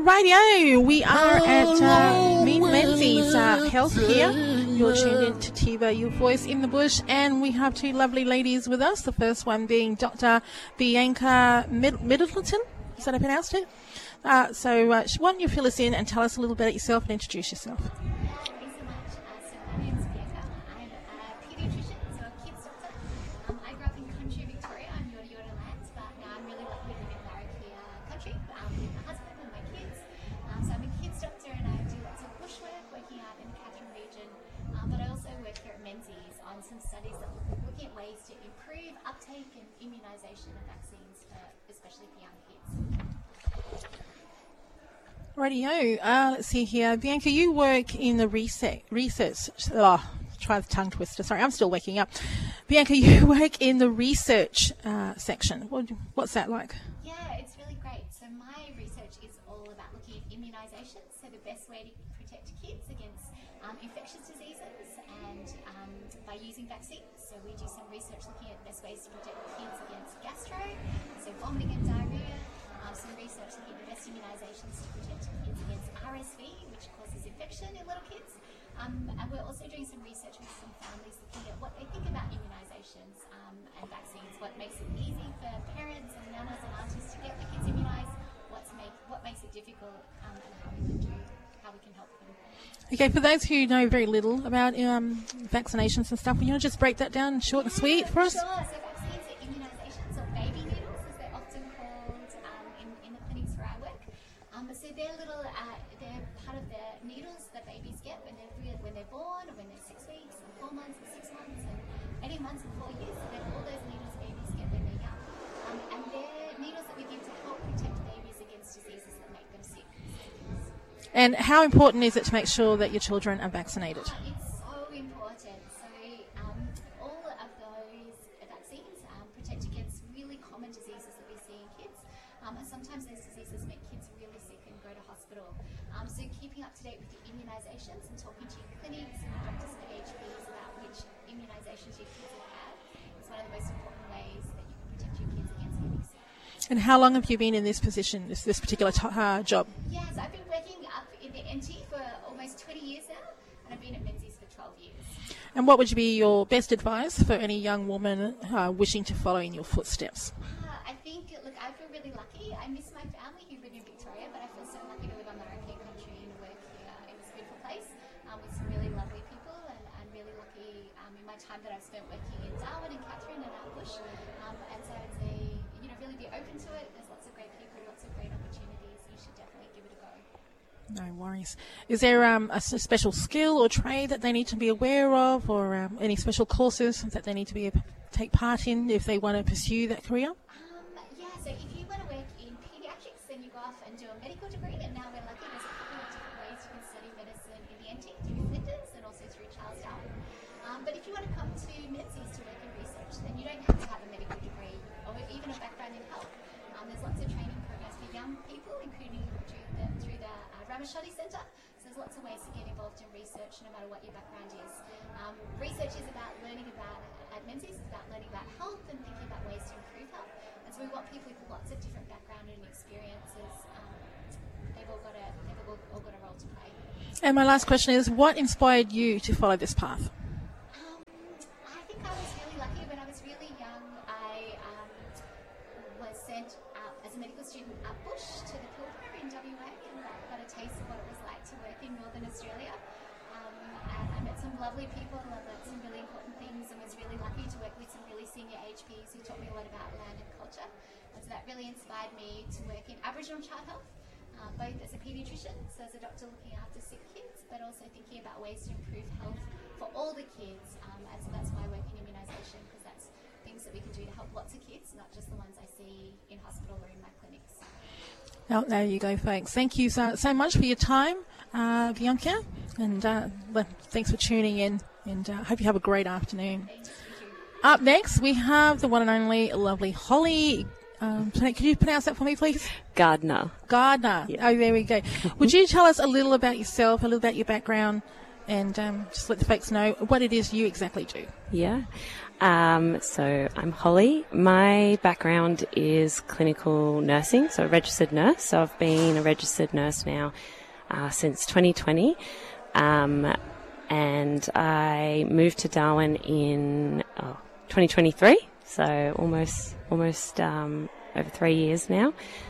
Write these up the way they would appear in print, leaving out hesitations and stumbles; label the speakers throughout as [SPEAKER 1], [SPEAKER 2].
[SPEAKER 1] Radio, we are at Menzies Health here. You're tuned in to Tiva, your voice in the bush, and we have two lovely ladies with us. The first one being Dr. Bianca Middleton. Is that how I pronounced it? So why don't you fill us in and tell us a little bit about yourself and introduce yourself?
[SPEAKER 2] Thanks so much. So my name is Bianca. I'm a paediatrician, so a kids doctor. I grew up in country Victoria on Yorta Yorta land, but now I'm really lucky to live in Larrakia country with my husband and my kids. So I'm a kids doctor and I do lots of bush work working out in the Katherine region, but I also work here at Menzies on some studies that look at ways to improve uptake and immunisation of vaccines, especially for young kids.
[SPEAKER 1] Radio. Let's see here. Bianca, you work in the research. Try the tongue twister. Sorry, I'm still waking up. Bianca, you work in the research section. What's that like?
[SPEAKER 2] Yeah, it's really great. So my research is all about looking at immunisation, so the best way to protect kids against infectious diseases and by using vaccines. So we do some research looking at best ways to protect kids against gastro, so vomiting and diarrhoea. Some research looking at the best immunisations to protect kids against RSV, which causes infection in little kids. And we're also doing some research with some families looking at what they think about immunisations and vaccines, what makes it easy for parents and nanas and aunties to get the kids immunised, what makes it difficult, and how we can help them.
[SPEAKER 1] Okay, for those who know very little about vaccinations and stuff, will you just break that down short and sweet for us?
[SPEAKER 2] Sure. So vaccines are immunisations, or baby needles, as they're often called in the clinics where I work. So they're little, they're part of the needles that babies get when they're born, or when they're 6 weeks, and 4 months, and 6 months, and 18 months, and 4 years. So they're all those needles babies get when they're young, and they're needles that we give to help protect babies against diseases that make them sick.
[SPEAKER 1] And how important is it to make sure that your children are vaccinated?
[SPEAKER 2] It's so important. So all of those vaccines protect against really common diseases that we see in kids. And sometimes those diseases make kids really sick and go to hospital. So keeping up to date with your immunisations and talking to your clinics and doctors and HPs about which immunisations your kids have had is one of the most important ways that you can protect your kids against getting sick.
[SPEAKER 1] And how long have you been in this position, this particular job?
[SPEAKER 2] Yes, I've been working up in the NT for almost 20 years now, and I've been at Menzies for 12 years.
[SPEAKER 1] And what would be your best advice for any young woman wishing to follow in your footsteps?
[SPEAKER 2] I think, I feel really lucky. I miss my family who live in Victoria, but I feel so lucky to live on Larrakia country and work here in this beautiful place with some really lovely people, and really lucky in my time that I've spent working in Darwin and Katherine and our bush. And so I'd say, really be open to it. There's lots of great people, lots of great opportunities. You should definitely give it a go.
[SPEAKER 1] No worries. Is there a special skill or trade that they need to be aware of, or any special courses that they need to take part in if they want to pursue that career?
[SPEAKER 2] So if you want to work in paediatrics, then you go off and do a medical degree, and now we're lucky there's a couple of different ways you can study medicine in the NT, through Flinders and also through Charles Darwin. But if you want to come to Menzies to work in research, then you don't have to have a medical degree or even a background in health. There's lots of training programs for young people, including through the Ramachodi Centre. So there's lots of ways to get involved in research, no matter what your background is. Research is about learning about, at Menzies, it's about learning about health and thinking about ways to improve health. And so we want people with lots of different background and experiences. They've all got a role to play.
[SPEAKER 1] And my last question is, what inspired you to follow this path?
[SPEAKER 2] I think I was really lucky. When I was really young, I was sent out as a medical student at Bush to the Pilbara in WA, and got a taste of what it was like to work in Northern Australia. And I met some lovely people, and I learned some really important things, and was really lucky to work with some really senior HPs who taught me a lot about land and culture. And so that really inspired me to work in Aboriginal child health, both as a paediatrician, so as a doctor looking after sick kids, but also thinking about ways to improve health for all the kids. And so that's why I work in immunisation, because that's things that we can do to help lots of kids, not just the ones I see in hospital or in my clinics.
[SPEAKER 1] Oh, there you go, folks. Thank you so much for your time, Bianca, and thanks for tuning in, and I hope you have a great afternoon.
[SPEAKER 2] Thank you.
[SPEAKER 1] Up next, we have the one and only lovely Holly. Could you pronounce that for me, please?
[SPEAKER 3] Gardner.
[SPEAKER 1] Yeah. Oh, there we go. Would you tell us a little about yourself, a little about your background, and just let the folks know what it is you exactly do.
[SPEAKER 3] Yeah. So I'm Holly. My background is clinical nursing, so a registered nurse. So I've been a registered nurse now since 2020. And I moved to Darwin in 2023, so almost over 3 years now.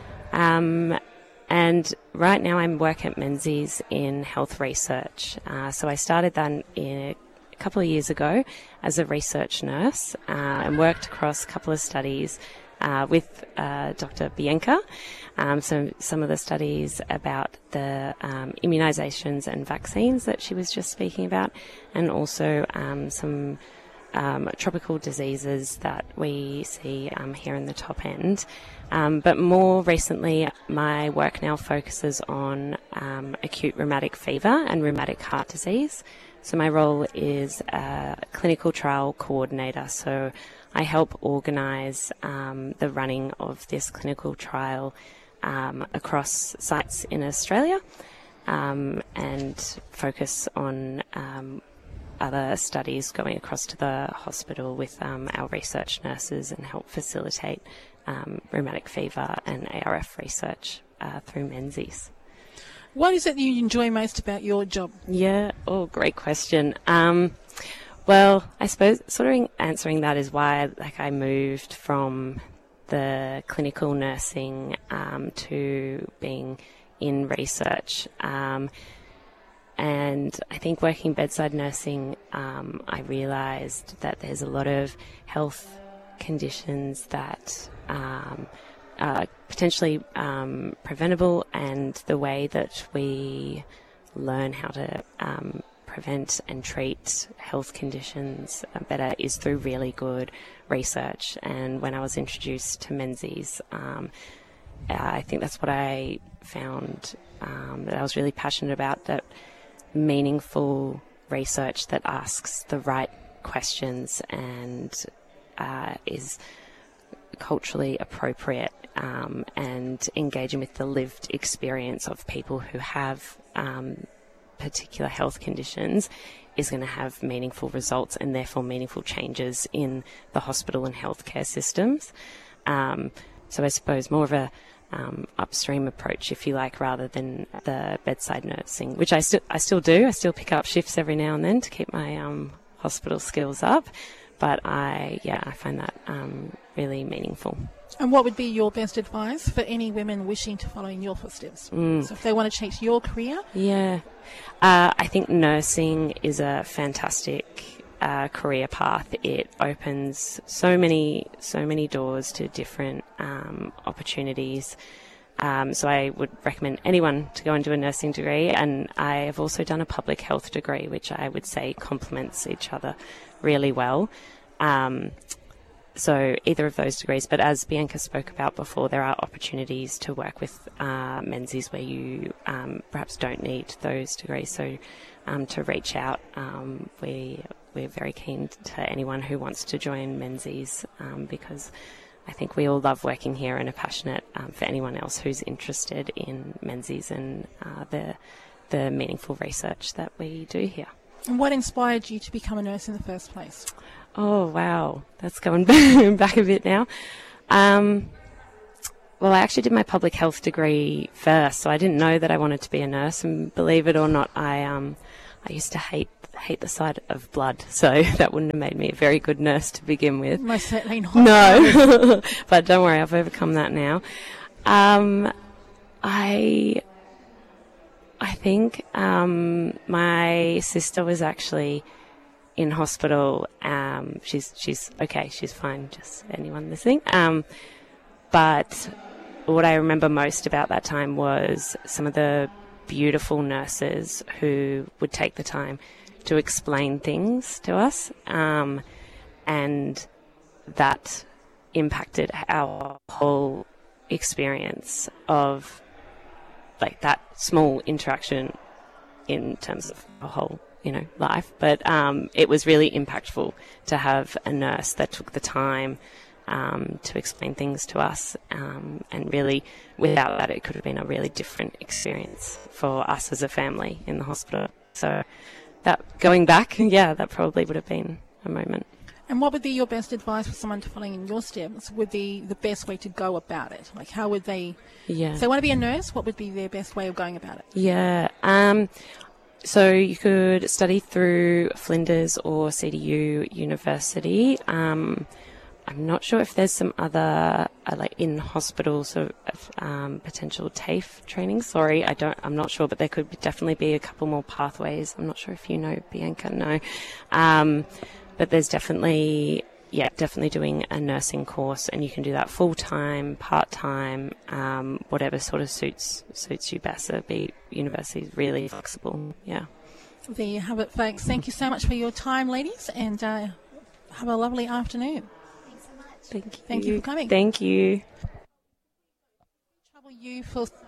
[SPEAKER 3] And right now I work at Menzies in health research. So I started that a couple of years ago as a research nurse and worked across a couple of studies with Dr. Bianca. So some of the studies about the immunisations and vaccines that she was just speaking about, and also some tropical diseases that we see here in the top end. But more recently, my work now focuses on acute rheumatic fever and rheumatic heart disease. So my role is a clinical trial coordinator. So I help organise the running of this clinical trial across sites in Australia and focus on other studies going across to the hospital with our research nurses and help facilitate rheumatic fever and ARF research through Menzies.
[SPEAKER 1] What is it that you enjoy most about your job?
[SPEAKER 3] Yeah, great question. Well, I suppose sort of answering that is why I moved from the clinical nursing to being in research. And I think working bedside nursing, I realised that there's a lot of health conditions that are potentially preventable, and the way that we learn how to prevent and treat health conditions better is through really good research. And when I was introduced to Menzies, I think that's what I found that I was really passionate about, that meaningful research that asks the right questions and is culturally appropriate and engaging with the lived experience of people who have particular health conditions is going to have meaningful results and therefore meaningful changes in the hospital and healthcare systems. So I suppose more of a upstream approach, if you like, rather than the bedside nursing, which I still do. I still pick up shifts every now and then to keep my hospital skills up, but I find that really meaningful.
[SPEAKER 1] And what would be your best advice for any women wishing to follow in your footsteps? So if they want to change your career?
[SPEAKER 3] Yeah. I think nursing is a fantastic career path. It opens so many doors to different opportunities. So I would recommend anyone to go and do a nursing degree. And I have also done a public health degree, which I would say complements each other really well. So either of those degrees, but as Bianca spoke about before, there are opportunities to work with Menzies where you perhaps don't need those degrees. So to reach out, we're very keen to anyone who wants to join Menzies because I think we all love working here and are passionate for anyone else who's interested in Menzies and the meaningful research that we do here.
[SPEAKER 1] And what inspired you to become a nurse in the first place?
[SPEAKER 3] Oh, wow. That's going back a bit now. Well, I actually did my public health degree first, so I didn't know that I wanted to be a nurse. And believe it or not, I used to hate the sight of blood, so that wouldn't have made me a very good nurse to begin with.
[SPEAKER 1] Most certainly not.
[SPEAKER 3] No, but don't worry, I've overcome that now. I think my sister was actually in hospital. She's okay. She's fine. Just anyone listening. But what I remember most about that time was some of the beautiful nurses who would take the time to explain things to us, and that impacted our whole experience of like that small interaction in terms of a whole life. But it was really impactful to have a nurse that took the time to explain things to us, and really without that it could have been a really different experience for us as a family in the hospital. So that going back, yeah, that probably would have been a moment.
[SPEAKER 1] And what would be your best advice for someone to follow in your steps? Would be the best way to go about it? Like, how would they?
[SPEAKER 3] Yeah.
[SPEAKER 1] If they want to be a nurse, what would be their best way of going about it?
[SPEAKER 3] Yeah. So you could study through Flinders or CDU University. I'm not sure if there's some other like in hospital sort of potential TAFE training. Sorry, I'm not sure, but there could definitely be a couple more pathways. I'm not sure if you know, Bianca. No. But there's definitely doing a nursing course, and you can do that full-time, part-time, whatever sort of suits you best. University is really flexible, yeah.
[SPEAKER 1] There you have it, folks. Thank you so much for your time, ladies, and have a lovely afternoon.
[SPEAKER 2] Thanks so much.
[SPEAKER 3] Thank you.
[SPEAKER 1] Thank you for coming.
[SPEAKER 3] Thank you.
[SPEAKER 1] Trouble you for